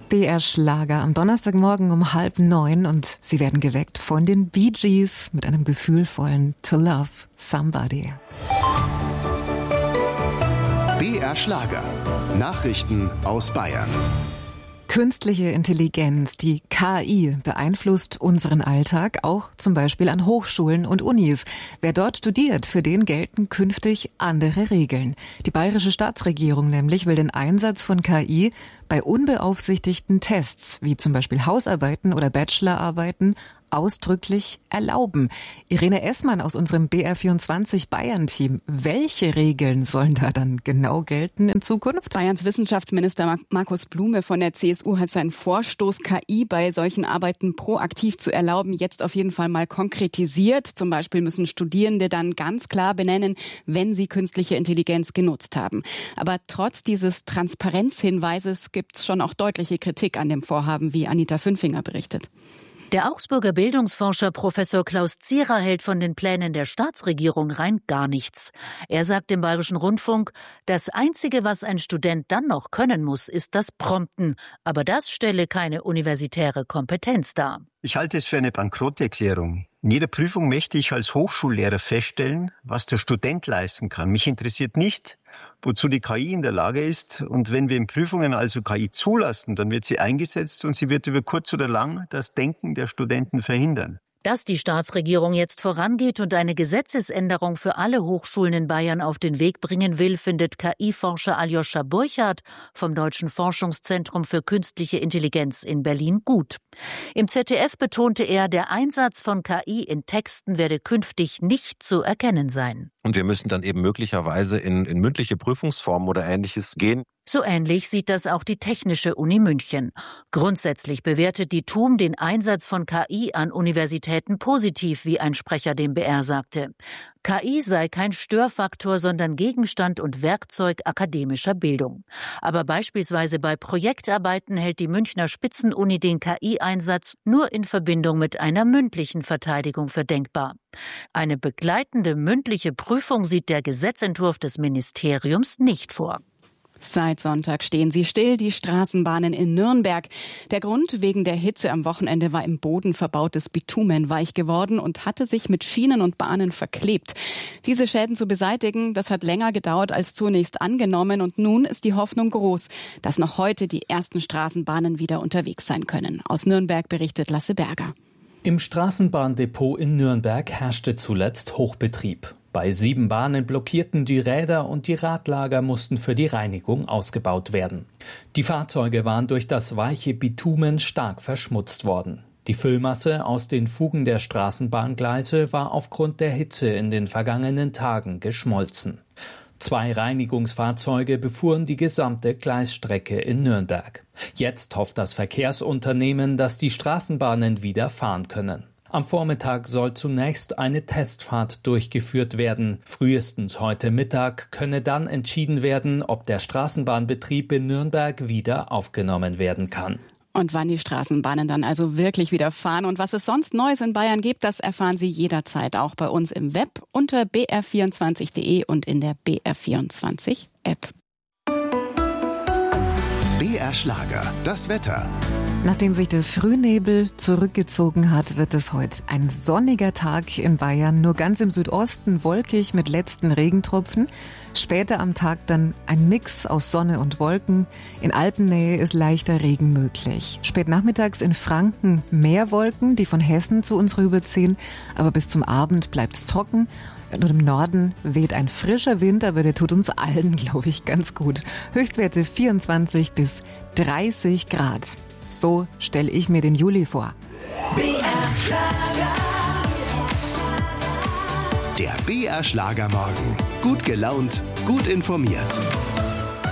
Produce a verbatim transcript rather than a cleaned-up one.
B R-Schlager am Donnerstagmorgen um halb neun und Sie werden geweckt von den Bee Gees mit einem gefühlvollen To Love Somebody. B R-Schlager. Nachrichten aus Bayern. Künstliche Intelligenz, die K I, beeinflusst unseren Alltag, auch zum Beispiel an Hochschulen und Unis. Wer dort studiert, für den gelten künftig andere Regeln. Die bayerische Staatsregierung nämlich will den Einsatz von K I bei unbeaufsichtigten Tests, wie zum Beispiel Hausarbeiten oder Bachelorarbeiten, ausdrücklich erlauben. Irene Essmann aus unserem B R vierundzwanzig Bayern-Team. Welche Regeln sollen da dann genau gelten in Zukunft? Bayerns Wissenschaftsminister Markus Blume von der C S U hat seinen Vorstoß, K I bei solchen Arbeiten proaktiv zu erlauben, jetzt auf jeden Fall mal konkretisiert. Zum Beispiel müssen Studierende dann ganz klar benennen, wenn sie künstliche Intelligenz genutzt haben. Aber trotz dieses Transparenzhinweises gibt es schon auch deutliche Kritik an dem Vorhaben, wie Anita Fünfinger berichtet. Der Augsburger Bildungsforscher Professor Klaus Zierer hält von den Plänen der Staatsregierung rein gar nichts. Er sagt im Bayerischen Rundfunk, das Einzige, was ein Student dann noch können muss, ist das Prompten. Aber das stelle keine universitäre Kompetenz dar. Ich halte es für eine Bankrotterklärung. In jeder Prüfung möchte ich als Hochschullehrer feststellen, was der Student leisten kann. Mich interessiert nicht, wozu die K I in der Lage ist. Und wenn wir in Prüfungen also K I zulassen, dann wird sie eingesetzt und sie wird über kurz oder lang das Denken der Studenten verhindern. Dass die Staatsregierung jetzt vorangeht und eine Gesetzesänderung für alle Hochschulen in Bayern auf den Weg bringen will, findet K I-Forscher Aljoscha Burchardt vom Deutschen Forschungszentrum für Künstliche Intelligenz in Berlin gut. Im Z D F betonte er, der Einsatz von K I in Texten werde künftig nicht zu erkennen sein. Und wir müssen dann eben möglicherweise in, in mündliche Prüfungsformen oder Ähnliches gehen. So ähnlich sieht das auch die Technische Uni München. Grundsätzlich bewertet die T U M den Einsatz von K I an Universitäten positiv, wie ein Sprecher dem B R sagte. K I sei kein Störfaktor, sondern Gegenstand und Werkzeug akademischer Bildung. Aber beispielsweise bei Projektarbeiten hält die Münchner Spitzenuni den K I-Einsatz nur in Verbindung mit einer mündlichen Verteidigung für denkbar. Eine begleitende mündliche Prüfung sieht der Gesetzentwurf des Ministeriums nicht vor. Seit Sonntag stehen sie still, die Straßenbahnen in Nürnberg. Der Grund, wegen der Hitze am Wochenende war im Boden verbautes Bitumen weich geworden und hatte sich mit Schienen und Bahnen verklebt. Diese Schäden zu beseitigen, das hat länger gedauert als zunächst angenommen und nun ist die Hoffnung groß, dass noch heute die ersten Straßenbahnen wieder unterwegs sein können. Aus Nürnberg berichtet Lasse Berger. Im Straßenbahndepot in Nürnberg herrschte zuletzt Hochbetrieb. Bei sieben Bahnen blockierten die Räder und die Radlager mussten für die Reinigung ausgebaut werden. Die Fahrzeuge waren durch das weiche Bitumen stark verschmutzt worden. Die Füllmasse aus den Fugen der Straßenbahngleise war aufgrund der Hitze in den vergangenen Tagen geschmolzen. Zwei Reinigungsfahrzeuge befuhren die gesamte Gleisstrecke in Nürnberg. Jetzt hofft das Verkehrsunternehmen, dass die Straßenbahnen wieder fahren können. Am Vormittag soll zunächst eine Testfahrt durchgeführt werden. Frühestens heute Mittag könne dann entschieden werden, ob der Straßenbahnbetrieb in Nürnberg wieder aufgenommen werden kann. Und wann die Straßenbahnen dann also wirklich wieder fahren und was es sonst Neues in Bayern gibt, das erfahren Sie jederzeit auch bei uns im Web unter b r vierundzwanzig punkt d e und in der B R vierundzwanzig App. B R Schlager, das Wetter. Nachdem sich der Frühnebel zurückgezogen hat, wird es heute ein sonniger Tag in Bayern. Nur ganz im Südosten wolkig mit letzten Regentropfen. Später am Tag dann ein Mix aus Sonne und Wolken. In Alpennähe ist leichter Regen möglich. Spätnachmittags in Franken mehr Wolken, die von Hessen zu uns rüberziehen. Aber bis zum Abend bleibt es trocken. Und im Norden weht ein frischer Wind, aber der tut uns allen, glaube ich, ganz gut. Höchstwerte vierundzwanzig bis dreißig Grad. So stelle ich mir den Juli vor. B R Schlager. Der B R Schlagermorgen. Gut gelaunt, gut informiert.